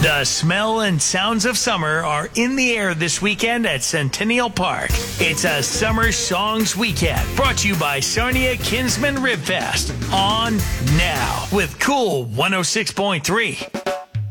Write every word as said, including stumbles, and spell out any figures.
The smell and sounds of summer are in the air this weekend at Centennial Park. It's a Summer Songs Weekend brought to you by Sarnia Kinsman Rib Fest. On now with Cool one oh six point three.